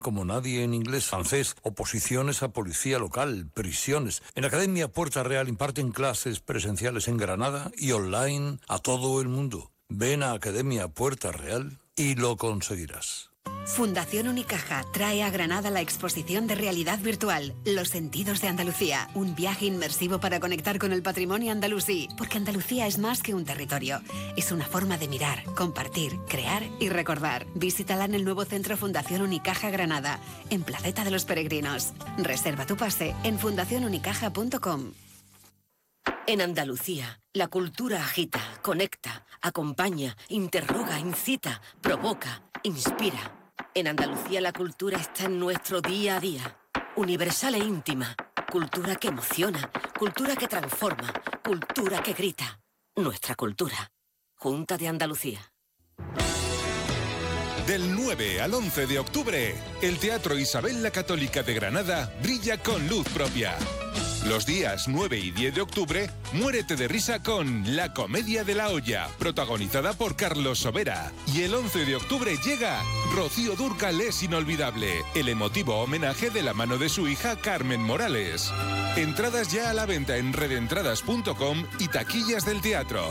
como nadie en inglés, francés, oposiciones a policía local, prisiones. En Academia Puerta Real imparten clases presenciales en Granada y online a todo el mundo. Ven a Academia Puerta Real y lo conseguirás. Fundación Unicaja trae a Granada la exposición de realidad virtual Los sentidos de Andalucía, un viaje inmersivo para conectar con el patrimonio andalusí, porque Andalucía es más que un territorio, es una forma de mirar, compartir, crear y recordar. Visítala en el nuevo centro Fundación Unicaja Granada, en Placeta de los Peregrinos. Reserva tu pase en fundacionunicaja.com. En Andalucía, la cultura agita, conecta, acompaña, interroga, incita, provoca, inspira. En Andalucía la cultura está en nuestro día a día. Universal e íntima. Cultura que emociona. Cultura que transforma. Cultura que grita. Nuestra cultura. Junta de Andalucía. Del 9 al 11 de octubre, el Teatro Isabel la Católica de Granada brilla con luz propia. Los días 9 y 10 de octubre, muérete de risa con La Comedia de la Olla, protagonizada por Carlos Sobera. Y el 11 de octubre llega Rocío Dúrcal es inolvidable, el emotivo homenaje de la mano de su hija Carmen Morales. Entradas ya a la venta en redentradas.com y taquillas del teatro.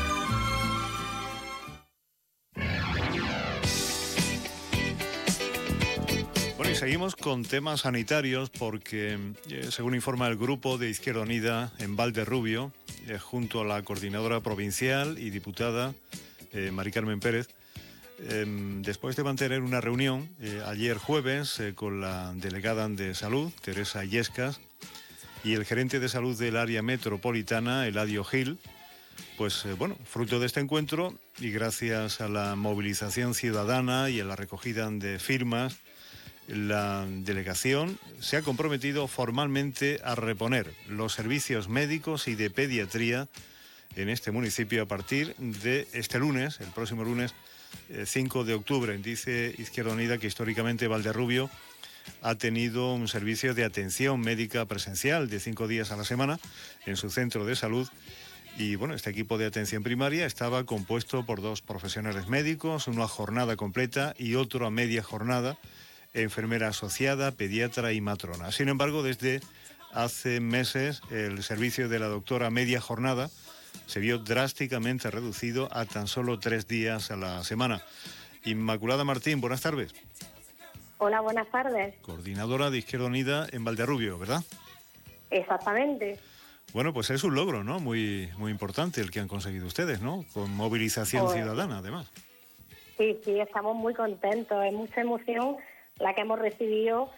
Bueno, y seguimos con temas sanitarios porque, según informa el Grupo de Izquierda Unida en Valderrubio, junto a la coordinadora provincial y diputada Mari Carmen Pérez, después de mantener una reunión ayer jueves con la delegada de Salud, Teresa Illescas, y el gerente de Salud del área metropolitana, Eladio Gil, pues bueno, fruto de este encuentro y gracias a la movilización ciudadana y a la recogida de firmas, la delegación se ha comprometido formalmente a reponer los servicios médicos y de pediatría en este municipio a partir de este lunes, el próximo lunes 5 de octubre. Dice Izquierda Unida que históricamente Valderrubio ha tenido un servicio de atención médica presencial de 5 días a la semana en su centro de salud. Y bueno, este equipo de atención primaria estaba compuesto por 2 profesionales médicos, uno a jornada completa y otro a media jornada, enfermera asociada, pediatra y matrona. Sin embargo, desde hace meses el servicio de la doctora media jornada se vio drásticamente reducido a tan solo 3 días a la semana. Inmaculada Martín, buenas tardes. Hola, buenas tardes. Coordinadora de Izquierda Unida en Valderrubio, ¿verdad? Exactamente. Bueno, pues es un logro, ¿no? Muy importante el que han conseguido ustedes, ¿no? Con movilización ciudadana, además. Sí, estamos muy contentos. Es mucha emoción la que hemos recibido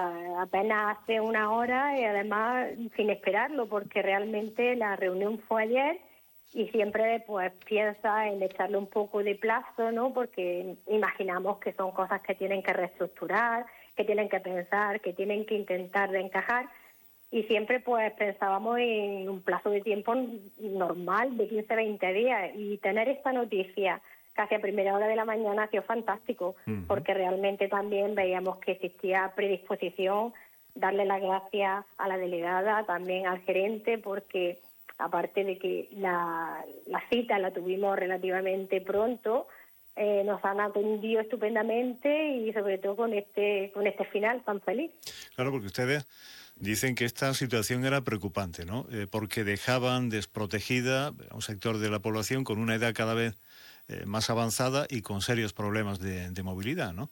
apenas hace una hora y además sin esperarlo, porque realmente la reunión fue ayer y siempre pues piensa en echarle un poco de plazo, ¿no? Porque imaginamos que son cosas que tienen que reestructurar, que tienen que pensar, que tienen que intentar de encajar, y siempre pues pensábamos en un plazo de tiempo normal de 15-20 días, y tener esta noticia casi a primera hora de la mañana ha sido fantástico, porque realmente también veíamos que existía predisposición. Darle las gracias a la delegada, también al gerente, porque aparte de que la cita la tuvimos relativamente pronto, nos han atendido estupendamente y sobre todo con este final tan feliz. Claro, porque ustedes dicen que esta situación era preocupante, ¿no? Porque dejaban desprotegida a un sector de la población con una edad cada vez más avanzada y con serios problemas de movilidad, ¿no?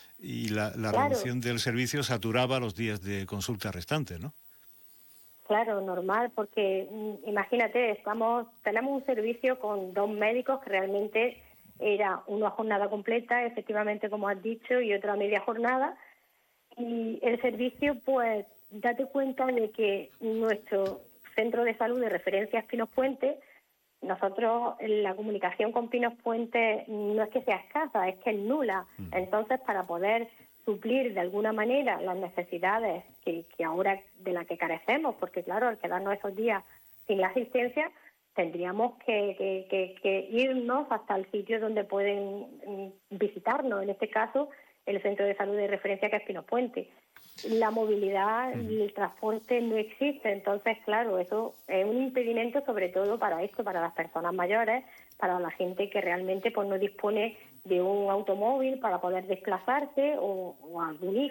Y la Claro. reducción del servicio saturaba los días de consulta restantes, ¿no? Claro, normal, porque imagínate, tenemos un servicio con 2 médicos que realmente era uno a jornada completa, efectivamente como has dicho, y otro a media jornada, y el servicio, pues, date cuenta de que nuestro centro de salud de referencia es Pinos Puente. Nosotros, la comunicación con Pinos Puente no es que sea escasa, es que es nula. Entonces, para poder suplir de alguna manera las necesidades que ahora de las que carecemos, porque claro, al quedarnos esos días sin la asistencia, tendríamos que irnos hasta el sitio donde pueden visitarnos, en este caso el centro de salud de referencia que es Pinos Puente. La movilidad y el transporte no existe, entonces claro, eso es un impedimento sobre todo para esto, para las personas mayores, para la gente que realmente pues no dispone de un automóvil para poder desplazarse o algún hijo